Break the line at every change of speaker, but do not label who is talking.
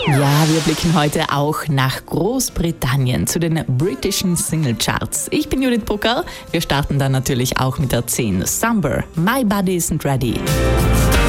Ja, wir blicken heute auch nach Großbritannien zu den britischen Singlecharts. Ich bin Judith Brucker. Wir starten dann natürlich auch mit der 10. Summer, My Body Isn't Ready.